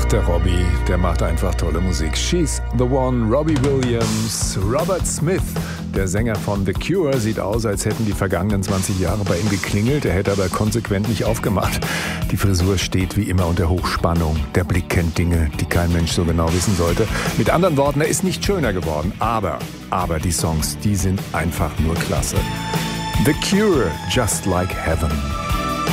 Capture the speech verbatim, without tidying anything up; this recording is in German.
Der Robbie, der macht einfach tolle Musik. She's the One, Robbie Williams. Robert Smith, der Sänger von The Cure, sieht aus, als hätten die vergangenen zwanzig Jahre bei ihm geklingelt. Er hätte aber konsequent nicht aufgemacht. Die Frisur steht wie immer unter Hochspannung. Der Blick kennt Dinge, die kein Mensch so genau wissen sollte. Mit anderen Worten, er ist nicht schöner geworden. Aber, aber die Songs, die sind einfach nur klasse. The Cure, Just Like Heaven.